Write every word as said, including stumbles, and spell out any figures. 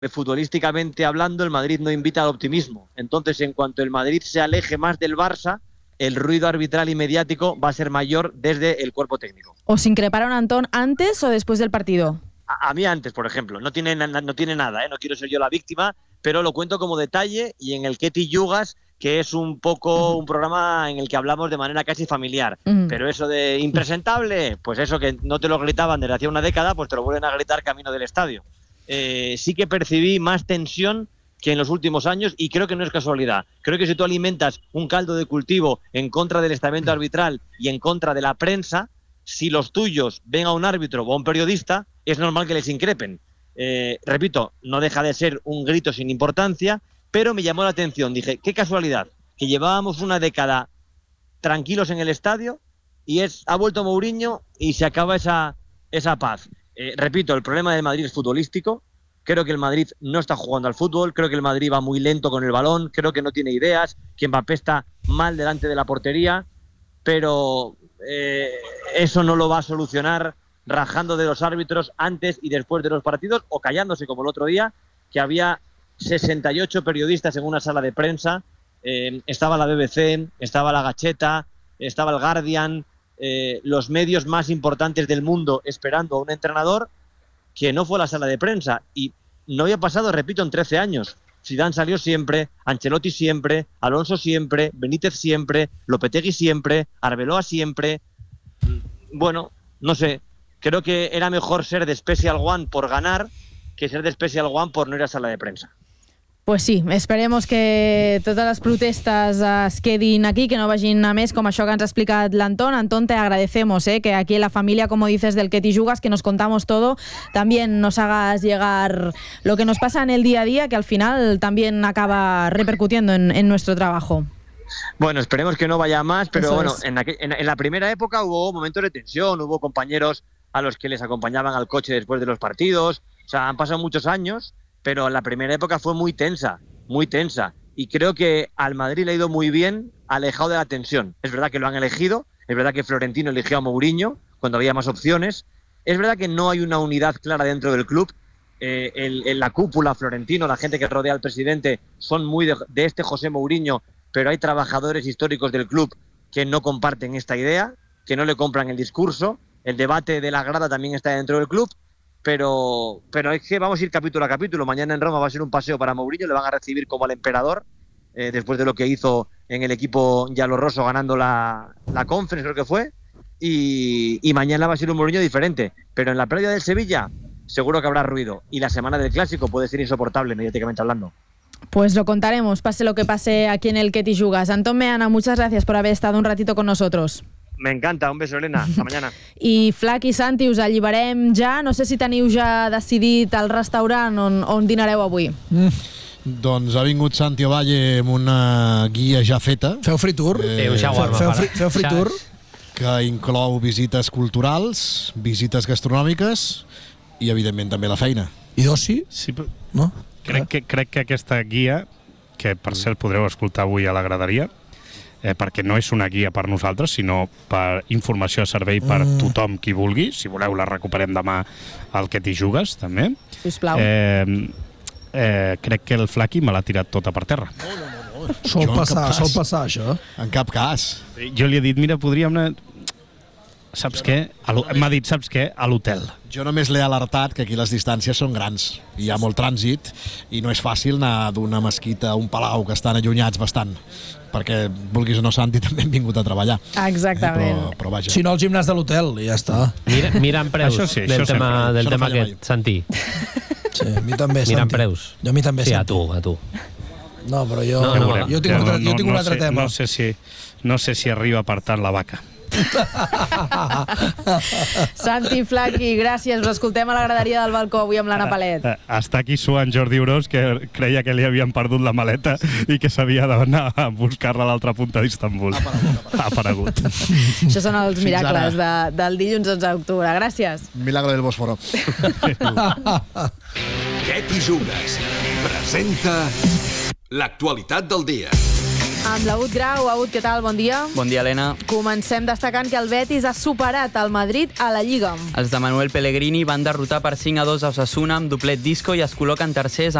futbolísticamente hablando, el Madrid no invita al optimismo. Entonces, en cuanto el Madrid se aleje más del Barça, el ruido arbitral y mediático va a ser mayor desde el cuerpo técnico. ¿Os increparon, Antón, antes o después del partido? A, a mí antes, por ejemplo. No tiene, no tiene nada, ¿eh? No quiero ser yo la víctima, pero lo cuento como detalle y en el Ketty Yugas, que es un poco un programa en el que hablamos de manera casi familiar. Uh-huh. Pero eso de impresentable, pues eso que no te lo gritaban desde hace una década, pues te lo vuelven a gritar camino del estadio. Eh, sí que percibí más tensión que en los últimos años y creo que no es casualidad. Creo que si tú alimentas un caldo de cultivo en contra del estamento arbitral y en contra de la prensa, si los tuyos ven a un árbitro o a un periodista, es normal que les increpen. Eh, repito, no deja de ser un grito sin importancia, pero me llamó la atención. Dije, qué casualidad, que llevábamos una década tranquilos en el estadio y es ha vuelto Mourinho y se acaba esa, esa paz. Eh, repito, el problema del Madrid es futbolístico. Creo que el Madrid no está jugando al fútbol, creo que el Madrid va muy lento con el balón, creo que no tiene ideas, que Mbappé está mal delante de la portería, pero eh, eso no lo va a solucionar rajando de los árbitros antes y después de los partidos o callándose como el otro día, que había sesenta y ocho periodistas en una sala de prensa, eh, estaba la B B C, estaba la Gacheta, estaba el Guardian, eh, los medios más importantes del mundo esperando a un entrenador que no fue a la sala de prensa y no había pasado, repito, en trece años. Zidane salió siempre, Ancelotti siempre, Alonso siempre, Benítez siempre, Lopetegui siempre, Arbeloa siempre. Bueno, no sé, creo que era mejor ser de Special One por ganar que ser de Special One por no ir a sala de prensa. Pues sí, esperemos que totes les protestes es quedin aquí, que no vagin a més, com això que ens ha explicat l'Antón. Antón, te agradecemos eh, que aquí en la familia, como dices, del Ketty Yugas, que nos contamos todo, también nos hagas llegar lo que nos pasa en el día a día, que al final también acaba repercutiendo en, en nuestro trabajo. Bueno, esperemos que no vaya más, pero Eso bueno, en, aqu- en, en la primera época hubo momentos de tensión, hubo compañeros a los que les acompañaban al coche después de los partidos, o sea, han pasado muchos años, pero la primera época fue muy tensa, muy tensa. Y creo que al Madrid le ha ido muy bien, alejado de la tensión. Es verdad que lo han elegido, es verdad que Florentino eligió a Mourinho cuando había más opciones. Es verdad que no hay una unidad clara dentro del club. Eh, el, el, la cúpula, Florentino, la gente que rodea al presidente, son muy de, de este José Mourinho, pero hay trabajadores históricos del club que no comparten esta idea, que no le compran el discurso. El debate de la grada también está dentro del club. Pero, pero es que vamos a ir capítulo a capítulo. Mañana en Roma va a ser un paseo para Mourinho, le van a recibir como al emperador, eh, después de lo que hizo en el equipo giallorroso ganando la, la Conference, creo que fue, y, y mañana va a ser un Mourinho diferente. Pero en la previa del Sevilla seguro que habrá ruido, y la semana del Clásico puede ser insoportable mediáticamente hablando. Pues lo contaremos, pase lo que pase aquí en el Ketty Yugas. Antón Meana, muchas gracias por haber estado un ratito con nosotros. Me encanta, un beso, Elena, hasta mañana. I Flac i Santi, us alliberem ja. No sé si teniu ja decidit el restaurant on, on dinareu avui. Mm. Doncs ha vingut Santi Ovalle amb una guia ja feta. Feu free tour? Eh, feu, feu, free, feu free tour? Que inclou visites culturals, visites gastronòmiques i, evidentment, també la feina. I d'oci? Sí, però... no? Crec que, crec que aquesta guia, que per cert podreu escoltar avui a la graderia, Eh, perquè no és una guia per nosaltres, sinó per informació a servei per mm. tothom qui vulgui. Si voleu la recuperem demà al Ketty Yugas, també. Sisplau. Eh, eh, crec que el Flaqui me l'ha tirat tota per terra. No, no, no. Sol passar, sol passar, això. En cap cas. Jo li he dit, mira, podríem anar... Saps què? M'ha dit, saps què? A l'hotel. Jo només l'he alertat que aquí les distàncies són grans. Hi ha molt trànsit i no és fàcil anar d'una mesquita a un palau que estan allunyats bastant. Perquè, vulguis o no, Santi, també hem vingut a treballar. Exactament. Eh, però, però vaja. Si no, el gimnàs de l'hotel, i ja està. Mira, mirant preus sí, del tema, sempre. del no tema aquest, mai. Santi. Sí, a mi també, Santi. Mirant preus. Jo a mi també, sí, Santi. Sí, a tu, a tu. No, però jo, no, no, jo tinc un altre, jo tinc un altre no sé, tema. No sé, si, no sé si arriba per tant la vaca. Santi, Flaqui, gràcies. Us escoltem a la graderia del balcó avui amb l'Anna Palet. Està aquí suant Jordi Urós, que creia que li havien perdut la maleta i que s'havia d'anar a buscar-la a l'altra punta d'Istanbul. Ha aparegut. Això són els miracles de, del dilluns onze d'octubre. Gràcies. Milagro del Bòsforo. Ketty Yugas presenta l'actualitat del dia. Amb l'Agut Grau. Agut, què tal? Bon dia. Bon dia, Helena. Comencem destacant que el Betis ha superat el Madrid a la Lliga. Els de Manuel Pellegrini van derrotar per cinc a dos a Osasuna amb doblet disco i es col·loquen tercers